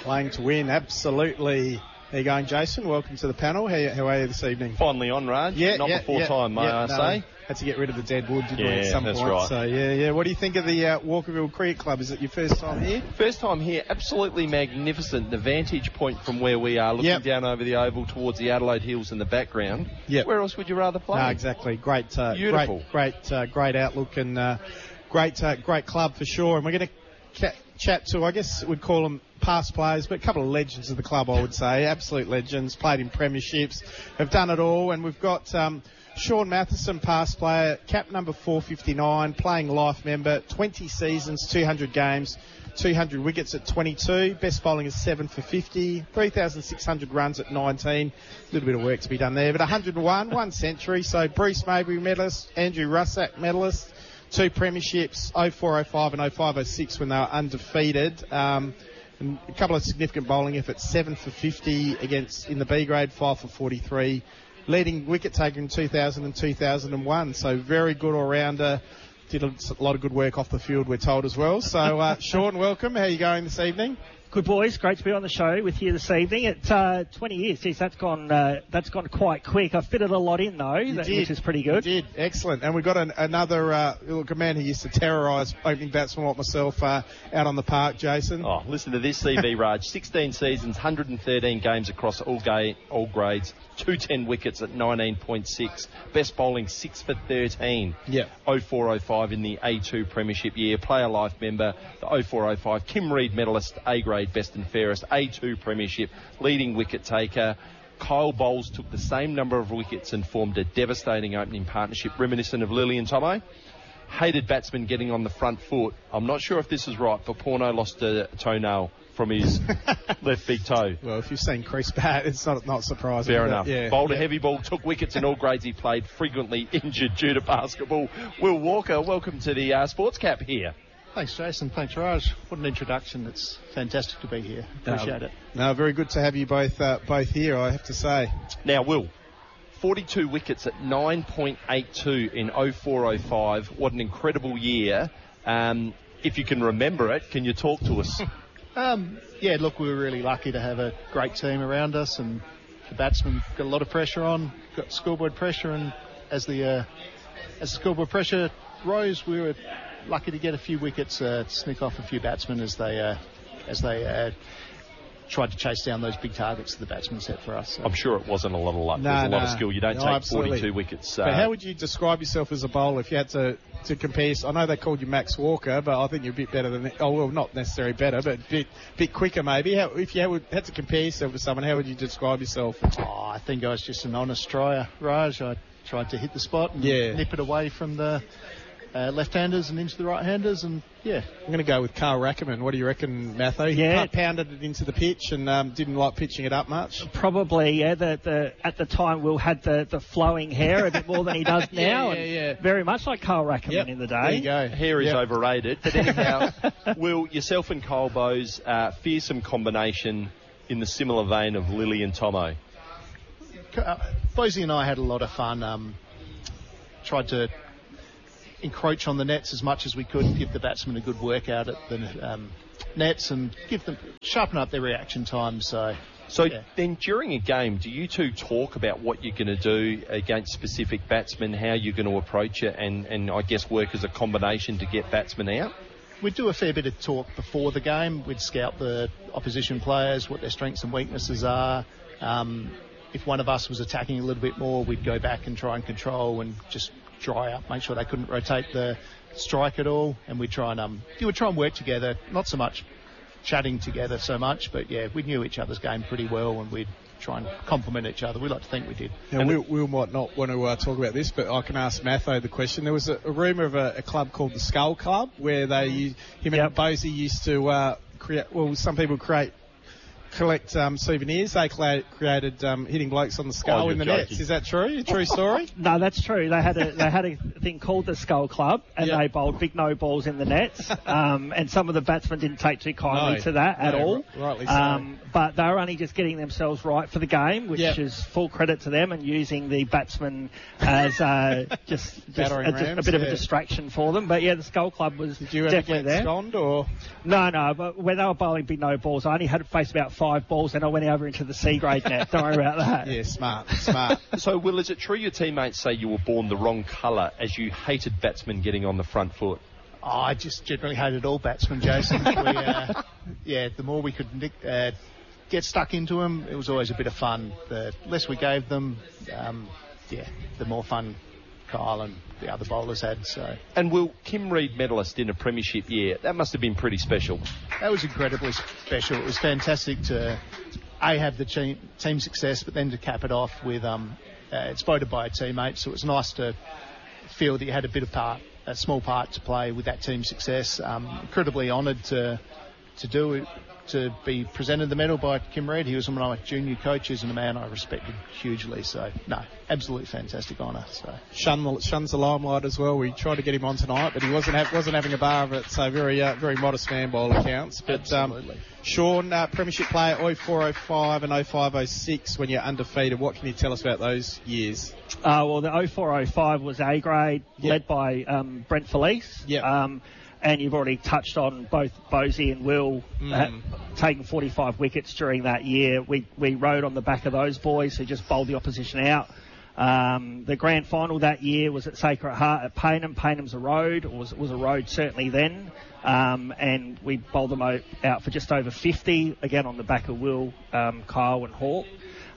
Playing to win, absolutely. How you going, Jason? Welcome to the panel. How are you this evening? Finally on, Raj. Not before time, may I say. Had to get rid of the dead wood, didn't we, at some point? Right. So, What do you think of the Walkerville Cricket Club? Is it your first time here? First time here. Absolutely magnificent. The vantage point from where we are, looking down over the oval towards the Adelaide Hills in the background. Yep. Where else would you rather play? No, exactly. Great, beautiful. Great outlook and great club for sure. And we're going to chat to, I guess we'd call them past players, but a couple of legends of the club, I would say. Absolute legends, played in premierships, have done it all. And we've got Sean Matheson, past player, cap number 459, playing life member, 20 seasons, 200 games, 200 wickets at 22. Best bowling is 7 for 50, 3,600 runs at 19. A little bit of work to be done there, but 101, 1 century. So Bruce Maybury medalist, Andrew Russack medalist, 2 premierships, 0405 and 0506 when they were undefeated. And a couple of significant bowling efforts, 7 for 50 in the B grade, 5 for 43. Leading wicket taker in 2000 and 2001. So very good all-rounder. Did a lot of good work off the field, we're told, as well. So, Sean, welcome. How are you going this evening? Good, boys. Great to be on the show with you this evening. At 20 years, geez, that's gone quite quick. I've fitted a lot in, though, which is pretty good. You did. Excellent. And we've got another a man who used to terrorise opening batsmen like myself out on the park, Jason. Oh, listen to this CV, Raj. 16 seasons, 113 games across all grades, 210 wickets at 19.6. Best bowling, 6 for 13. Yeah. 0405 in the A2 Premiership year. Player life member, the 0405 Kim Reid medalist, A grade, best and fairest, A2 Premiership, leading wicket taker. Kyle Bowles took the same number of wickets and formed a devastating opening partnership reminiscent of Lillian Tomo. Hated batsman getting on the front foot. I'm not sure if this is right, but Porno lost a toenail from his left big toe. Well, if you've seen Chris Bat, it's not surprising. Fair enough. Yeah, Bowled a heavy ball, took wickets in all grades he played, frequently injured due to basketball. Will Walker, welcome to the Sports Cap here. Thanks, Jason. Thanks, Raj. What an introduction. It's fantastic to be here. Appreciate it. No, very good to have you both here, I have to say. Now, Will, 42 wickets at 9.82 in 0405. What an incredible year. If you can remember it, can you talk to us? Look, we were really lucky to have a great team around us, and the batsmen got a lot of pressure on, got scoreboard pressure, and as the scoreboard pressure rose, we were lucky to get a few wickets, sniff off a few batsmen as they tried to chase down those big targets that the batsmen set for us. So. I'm sure it wasn't a lot of luck. There's a lot of skill. You don't take absolutely. 42 wickets. But how would you describe yourself as a bowler if you had to compare? I know they called you Max Walker, but I think you're a bit better than... Oh, well, not necessarily better, but a bit quicker maybe. If you had to compare yourself with someone, how would you describe yourself? Oh, I think I was just an honest tryer, Raj. I tried to hit the spot and nip it away from the left-handers and into the right-handers, and I'm going to go with Carl Rackerman. What do you reckon, Matho? He pounded it into the pitch and didn't like pitching it up much. Probably, at the time, Will had the flowing hair a bit more than he does now. Very much like Carl Rackerman in the day. There you go. Hair is overrated. But anyhow, Will, yourself and Kyle Bowes, fearsome combination in the similar vein of Lily and Tomo. Bowesy and I had a lot of fun. Tried to encroach on the nets as much as we could, give the batsmen a good workout at the nets and sharpen up their reaction time. So then during a game, do you two talk about what you're going to do against specific batsmen, how you're going to approach it, and I guess work as a combination to get batsmen out? We'd do a fair bit of talk before the game. We'd scout the opposition players, what their strengths and weaknesses are. If one of us was attacking a little bit more, we'd go back and try and control and just dry up, make sure they couldn't rotate the strike at all, and we'd try and work together, not so much chatting together so much, but we knew each other's game pretty well, and we'd try and complement each other. We like to think we did. Now, Will might not want to talk about this, but I can ask Matho the question. There was a rumour of a club called the Skull Club, where him and Bowesy used to create collect souvenirs. They created hitting blokes on the skull in the joking. nets. Is that true? A true story? No, that's true. They had a thing called the Skull Club, and they bowled big no balls in the nets. And some of the batsmen didn't take too kindly to that at all. Rightly so. But they were only just getting themselves right for the game, which is full credit to them, and using the batsmen as just a bit of a distraction for them. But yeah, the Skull Club was definitely there. Sconned or? No, but when they were bowling big no balls, I only had to face about 5 balls, and I went over into the C grade net. Don't worry about that. Yeah, smart. So, Will, is it true your teammates say you were born the wrong colour as you hated batsmen getting on the front foot? Oh, I just generally hated all batsmen, Jason. The more we could get stuck into them, it was always a bit of fun. The less we gave them, the more fun Kyle and the other bowlers had. So. And Will, Kim Reid medalist in a premiership year, that must have been pretty special. That was incredibly special. It was fantastic to have the team success, but then to cap it off with it's voted by a teammate, so it was nice to feel that you had a small part to play with that team's success. Incredibly honoured to do it, to be presented the medal by Kim Reid. He was one of my junior coaches and a man I respected hugely. So, no, absolutely fantastic honour. So Shuns the limelight as well. We tried to get him on tonight, but he wasn't having a bar of it. So very modest man by all accounts. But absolutely. Sean, premiership player 0405 and 0506 when you're undefeated. What can you tell us about those years? Well, the 0405 was A grade, led by Brent Felice. Yep. And you've already touched on both Bosey and Will taking 45 wickets during that year. We rode on the back of those boys who just bowled the opposition out. The grand final that year was at Sacred Heart at Payneham. Paynham's a road, or was a road certainly then. And we bowled them out for just over 50, again on the back of Will, Kyle and Hawke.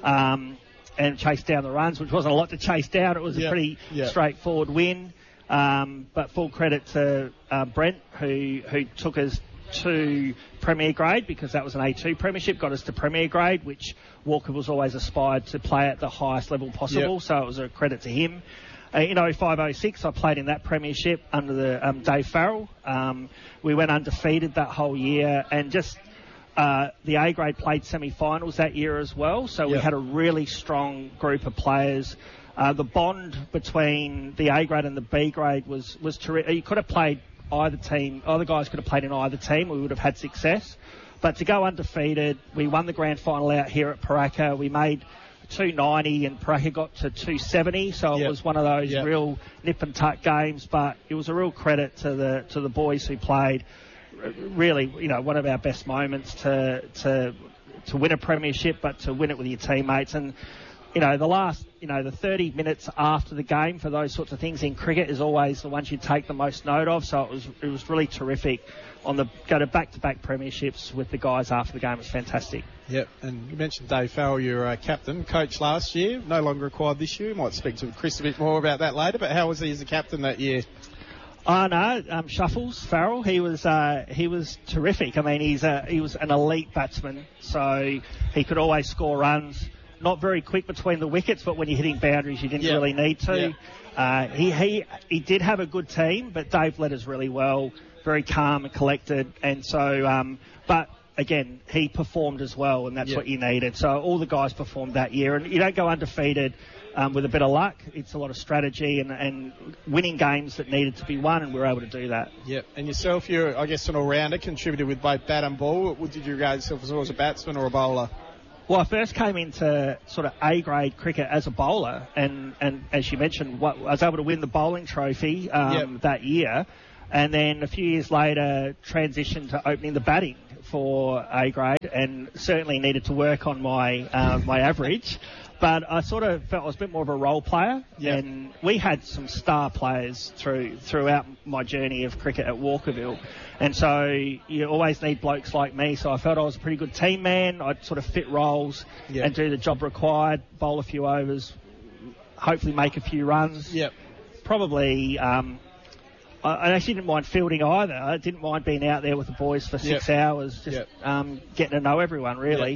And chased down the runs, which wasn't a lot to chase down. It was a pretty straightforward win. But full credit to Brent, who took us to Premier Grade, because that was an A2 premiership, got us to Premier Grade, which Walker was always aspired to play at the highest level possible, so it was a credit to him. In 05-06, I played in that premiership under the Dave Farrell. We went undefeated that whole year, and just the A grade played semi-finals that year as well, so we had a really strong group of players. The bond between the A grade and the B grade was terrific. You could have played either team. Other guys could have played in either team. We would have had success. But to go undefeated, we won the grand final out here at Paraka. We made 290 and Paraka got to 270. So it was one of those real nip and tuck games. But it was a real credit to the boys who played. Really, one of our best moments to win a premiership, but to win it with your teammates. And the last, the 30 minutes after the game for those sorts of things in cricket is always the ones you take the most note of. So it was really terrific go to back-to-back premierships with the guys after the game. It was fantastic. Yep, and you mentioned Dave Farrell, your captain, coach last year, no longer required this year. We might speak to Chris a bit more about that later, but how was he as a captain that year? Oh no, Shuffles Farrell. He was terrific. I mean, he was an elite batsman, so he could always score runs. Not very quick between the wickets, but when you're hitting boundaries, you didn't really need to. He did have a good team, but Dave led us really well, very calm and collected, and so. But again, he performed as well, and that's what you needed. So all the guys performed that year, and you don't go undefeated with a bit of luck. It's a lot of strategy and winning games that needed to be won, and we were able to do that. Yep. And yourself, you're, I guess, an all-rounder, contributed with both bat and ball. Did you regard yourself as always a batsman or a bowler? Well, I first came into sort of A-grade cricket as a bowler, and as you mentioned, I was able to win the bowling trophy that year, and then a few years later transitioned to opening the batting for A-grade, and certainly needed to work on my my average. But I sort of felt I was a bit more of a role player, and we had some star players throughout my journey of cricket at Walkerville. And so you always need blokes like me, so I felt I was a pretty good team man. I'd sort of fit roles and do the job required, bowl a few overs, hopefully make a few runs. Yep. Probably I actually didn't mind fielding either. I didn't mind being out there with the boys for 6 hours, just getting to know everyone, really.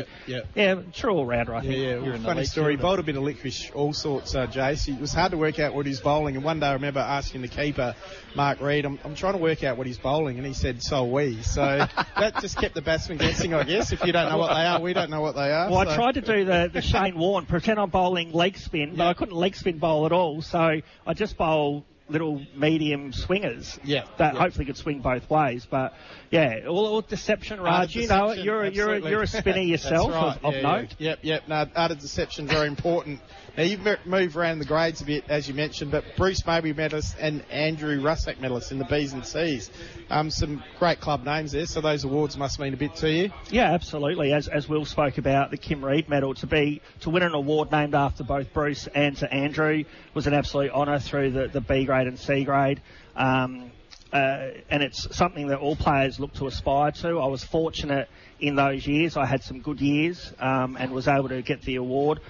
True all-rounder, I think. Yeah. Funny story. He bowled a bit of licorice, all sorts, Jace. It was hard to work out what he's bowling, and one day I remember asking the keeper, Mark Reed, I'm trying to work out what he's bowling, and he said, so we. So that just kept the batsman guessing, I guess. If you don't know what they are, we don't know what they are. Well, I tried to do the Shane Warne, pretend I'm bowling leg spin, but I couldn't leg spin bowl at all, so I just bowl little medium swingers that hopefully could swing both ways. But all deception, Raj. You know it. You're a spinner yourself of note. Yep. No, art of deception very important. Now you've moved around the grades a bit, as you mentioned, but Bruce Mabey medalist and Andrew Russack medalist in the B's and C's. Some great club names there, so those awards must mean a bit to you. Yeah, absolutely. As Will spoke about, the Kim Reed medal, to win an award named after both Bruce and to Andrew was an absolute honour through the B grade and C grade. And it's something that all players look to aspire to. I was fortunate in those years. I had some good years and was able to get the award.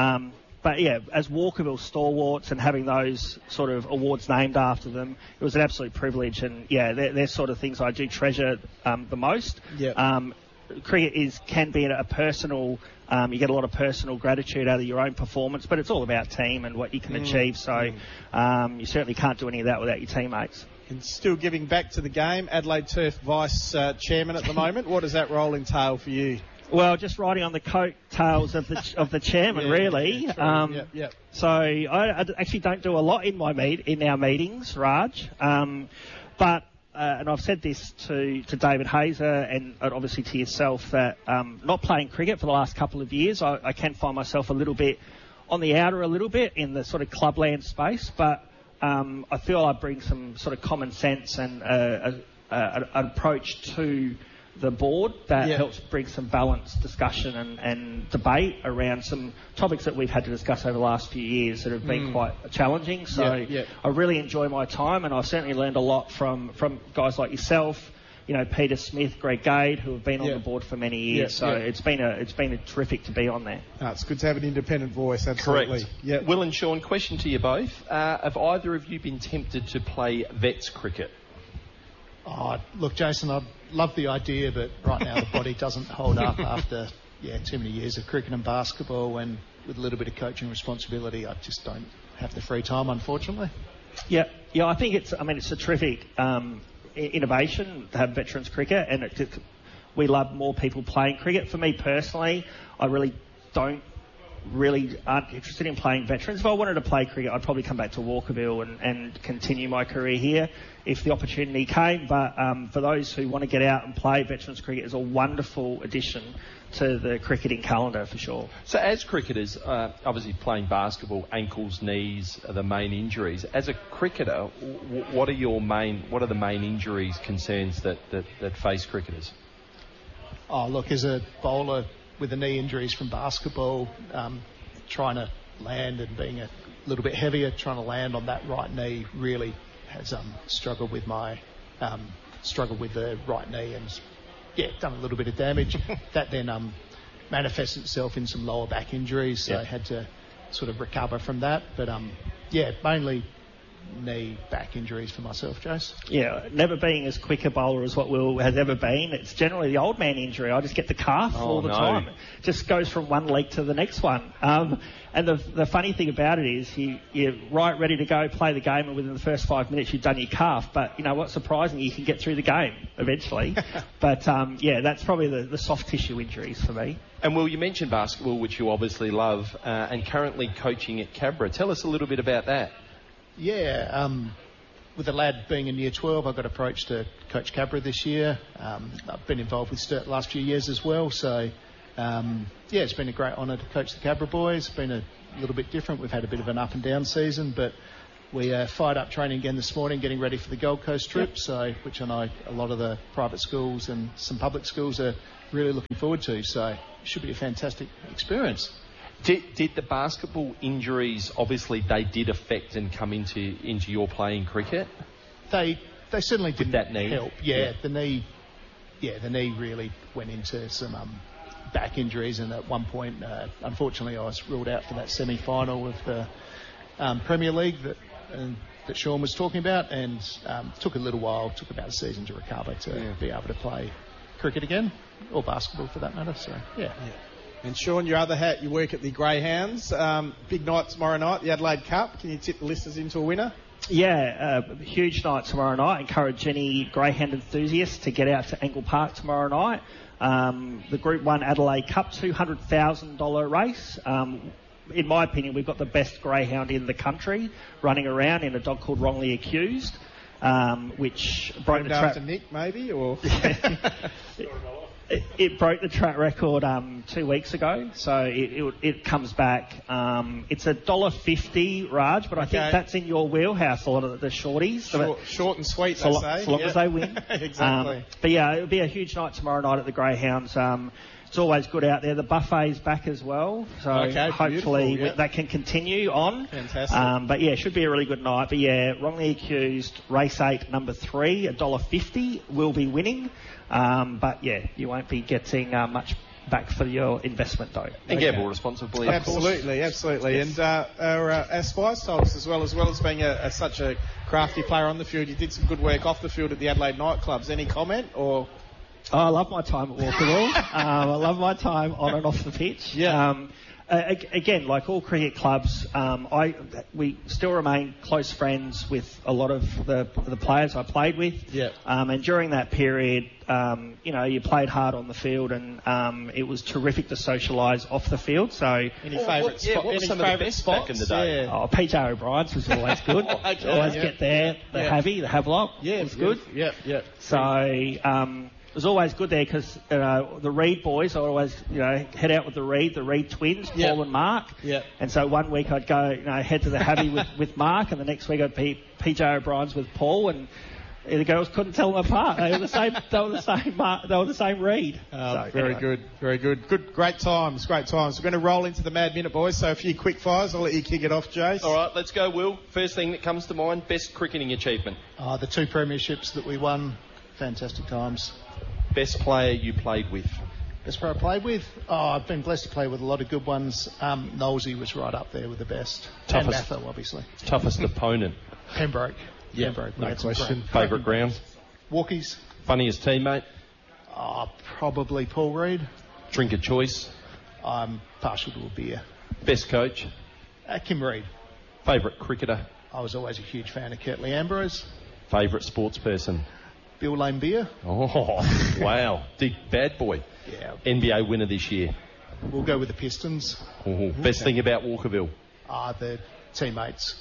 But as Walkerville stalwarts and having those sort of awards named after them, it was an absolute privilege. And they're sort of things I do treasure the most. Cricket can be a personal. You get a lot of personal gratitude out of your own performance, but it's all about team and what you can achieve. So you certainly can't do any of that without your teammates. And still giving back to the game, Adelaide Turf Vice Chairman at the moment. What does that role entail for you? Well, just riding on the coattails of the chairman, really. So I actually don't do a lot in our meetings, Raj. But and I've said this to David Hazer and obviously to yourself that not playing cricket for the last couple of years, I can find myself a little bit on the outer, a little bit in the sort of clubland space. But I feel I bring some sort of common sense and an approach to the board that helps bring some balanced discussion and debate around some topics that we've had to discuss over the last few years that have been quite challenging. So I really enjoy my time, and I've certainly learned a lot from guys like yourself, Peter Smith, Greg Gade, who have been on the board for many years. So it's been a terrific to be on there. It's good to have an independent voice, absolutely. Correct. Yep. Will and Sean, question to you both. Have either of you been tempted to play vets cricket? Oh, look, Jason, I love the idea, but right now the body doesn't hold up after too many years of cricket and basketball, and with a little bit of coaching responsibility, I just don't have the free time, unfortunately. Yeah, I think it's a terrific innovation to have veterans cricket, and we love more people playing cricket. For me personally, I really aren't interested in playing veterans. If I wanted to play cricket, I'd probably come back to Walkerville and continue my career here if the opportunity came. But for those who want to get out and play, veterans cricket is a wonderful addition to the cricketing calendar for sure. So as cricketers, obviously playing basketball, ankles, knees are the main injuries. As a cricketer, what are the main injuries concerns that face cricketers? Oh, look, as a bowler with the knee injuries from basketball, trying to land and being a little bit heavier, trying to land on that right knee really has struggled with the right knee and done a little bit of damage. That then manifests itself in some lower back injuries, so I had to sort of recover from that. But mainly knee, back injuries for myself, Jace. Yeah, never being as quick a bowler as what Will has ever been. It's generally the old man injury. I just get the calf all the time. It just goes from one leg to the next one. And the funny thing about it is you're right ready to go play the game, and within the first 5 minutes you've done your calf. But you know what's surprising? You can get through the game eventually. But that's probably the soft tissue injuries for me. And Will, you mentioned basketball, which you obviously love, and currently coaching at Cabra. Tell us a little bit about that. Yeah, with the lad being in year 12, I got approached to coach Cabra this year. I've been involved with Sturt the last few years as well, so it's been a great honour to coach the Cabra boys. It's been a little bit different. We've had a bit of an up and down season, but we fired up training again this morning, getting ready for the Gold Coast trip, which I know a lot of the private schools and some public schools are really looking forward to, so it should be a fantastic experience. Did the basketball injuries, obviously they did affect and come into your playing cricket? They certainly didn't that knee? Help. The knee really went into some back injuries, and at one point, unfortunately, I was ruled out for that semi-final of the Premier League. And that Sean was talking about, and took a little while, took about a season to recover to be able to play cricket again, or basketball for that matter. So yeah. And Sean, your other hat, you work at the Greyhounds. Big night tomorrow night, the Adelaide Cup. Can you tip the listeners into a winner? Yeah, huge night tomorrow night. Encourage any greyhound enthusiasts to get out to Angle Park tomorrow night. The Group 1 Adelaide Cup, $200,000 race. In my opinion, we've got the best greyhound in the country running around in a dog called Wrongly Accused, which broke the track. After Nick, maybe, or it broke the track record 2 weeks ago, so it comes back. It's $1.50, Raj, but I think that's in your wheelhouse, a lot of the shorties. Short and sweet, so long as they win. Exactly. But yeah, it'll be a huge night tomorrow night at the Greyhounds. It's always good out there. The buffet's back as well, so hopefully that can continue on. Fantastic. But yeah, it should be a really good night. But yeah, Wrongly Accused, race 8, number 3, $1.50 will be winning. But yeah, you won't be getting much back for your investment though. And gamble responsibly. Absolutely. Yes. And our Spice told us as well as being such a crafty player on the field, you did some good work off the field at the Adelaide nightclubs. Any comment or? Oh, I love my time at Walkerville. I love my time on and off the pitch. Yeah. Again, like all cricket clubs, we still remain close friends with a lot of the players I played with. Yeah. And during that period, you played hard on the field, and it was terrific to socialise off the field. So, any favourite spots? What were some of the best back in the day? Yeah. PJ O'Brien's was always good. Always get there. The Havelock was good. Yeah. So. It was always good there because the Reed boys, I always head out with the Reed twins, Paul and Mark. Yeah. And so one week I'd go head to the Havie with Mark, and the next week I'd be PJ O'Brien's with Paul, and the girls couldn't tell them apart. They were the same. They were the same Reed. Very good. Great times. We're going to roll into the Mad Minute, boys. So a few quick fires. I'll let you kick it off, Jace. All right, let's go, Will. First thing that comes to mind: best cricketing achievement. The 2 premierships that we won. Fantastic times. Best player you played with? Best player I played with? I've been blessed to play with a lot of good ones. Knowlesy was right up there with the best. Toughest, and Matho, obviously. Toughest opponent? Pembroke. Yeah, Pembroke. no question. Favourite ground? Walkies. Funniest teammate? Probably Paul Reed. Drink of choice? I'm partial to a beer. Best coach? Kim Reed. Favourite cricketer? I was always a huge fan of Curtly Ambrose. Favourite sports person? Bill Lane Beer. Oh, wow. Big bad boy. Yeah. NBA winner this year? We'll go with the Pistons. Best thing about Walkerville? The teammates.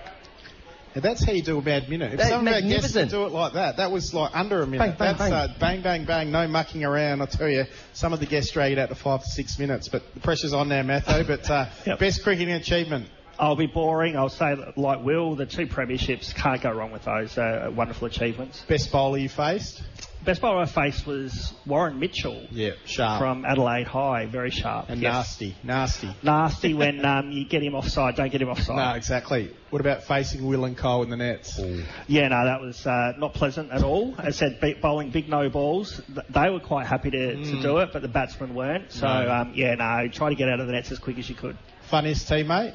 And that's how you do a Mad Minute. If some of our guests could do it like that was like under a minute. Bang, bang, no mucking around. I'll tell you, some of the guests drag it out to 5 to 6 minutes, but the pressure's on now, Matho. But best cricketing achievement? I'll be boring. I'll say, like Will, the 2 premierships, can't go wrong with those. Wonderful achievements. Best bowler you faced? Best bowler I faced was Warren Mitchell. Yeah, sharp. From Adelaide High, very sharp. And nasty. Nasty when you get him offside, don't get him offside. No, exactly. What about facing Will and Cole in the nets? Yeah, no, that was not pleasant at all. As I said, bowling big no balls. They were quite happy to do it, but the batsmen weren't. So, try to get out of the nets as quick as you could. Funniest teammate?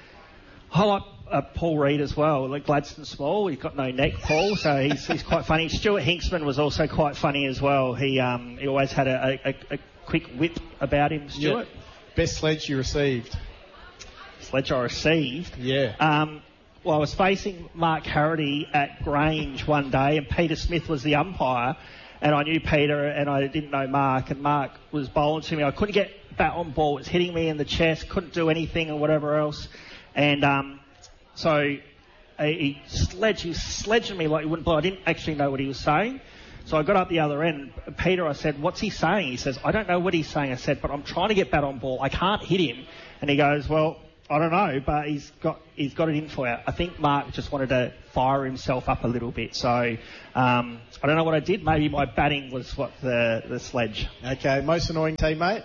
I like Paul Reed as well, like Gladstone Small. He's got no neck, Paul, so he's quite funny. Stuart Hinksman was also quite funny as well. He always had a quick whip about him, Stuart. Yeah. Best sledge you received? Sledge I received? Yeah. Well, I was facing Mark Harrity at Grange one day, and Peter Smith was the umpire, and I knew Peter and I didn't know Mark, and Mark was bowling to me. I couldn't get bat on ball. It was hitting me in the chest, couldn't do anything or whatever else. And so he was sledging me like he wouldn't blow. I didn't actually know what he was saying. So I got up the other end. Peter, I said, what's he saying? He says, I don't know what he's saying. I said, but I'm trying to get bat on ball. I can't hit him. And he goes, well, I don't know, but he's got it in for you. I think Mark just wanted to fire himself up a little bit. So I don't know what I did. Maybe my batting was what the sledge. Okay, most annoying teammate?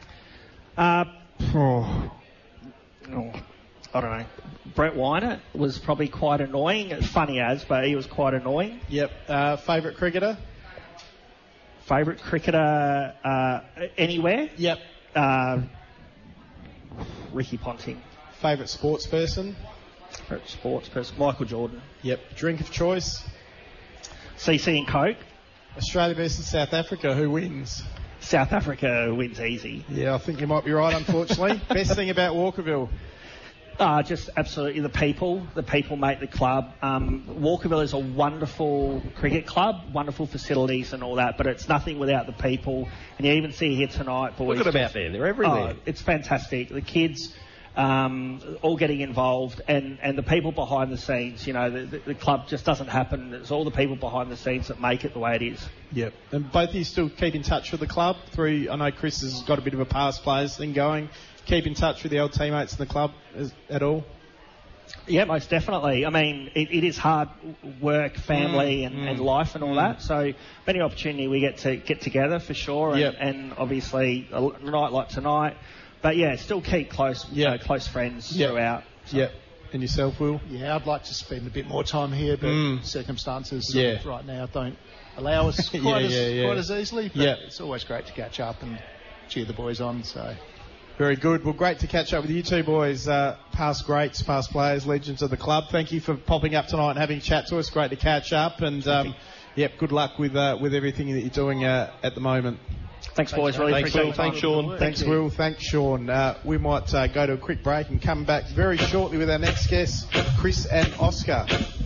I don't know. Brett Weiner was probably quite annoying. Funny as, but he was quite annoying. Yep. Favourite cricketer? Favourite cricketer anywhere? Yep. Ricky Ponting. Favourite sports person? Favourite sports person, Michael Jordan. Yep. Drink of choice. CC and Coke. Australia versus South Africa. Who wins? South Africa wins easy. Yeah, I think you might be right, unfortunately. Best thing about Walkerville? Just absolutely the people. The people make the club. Walkerville is a wonderful cricket club, wonderful facilities and all that, but it's nothing without the people. And you even see here tonight, boys. Look at them out there. They're everywhere. It's fantastic. The kids all getting involved, and the people behind the scenes. You know, the club just doesn't happen. It's all the people behind the scenes that make it the way it is. Yep. And both of you still keep in touch with the club through, I know Chris has got a bit of a past players thing going. Keep in touch with the old teammates in the club at all? Yeah, most definitely. I mean, it is hard work, family and life and all that. So any opportunity we get together for sure. And obviously a night like tonight. But yeah, still keep close friends throughout. So. Yep. And yourself, Will? Yeah, I'd like to spend a bit more time here, but circumstances right now don't allow us quite as easily. But it's always great to catch up and cheer the boys on. So. Very good. Well, great to catch up with you two boys, past greats, past players, legends of the club. Thank you for popping up tonight and having a chat to us. Great to catch up, and good luck with everything that you're doing at the moment. Thanks, boys. Really appreciate it. Thanks, Sean. Thanks, Will. Thanks, Sean. We might go to a quick break and come back very shortly with our next guests, Chris and Oscar.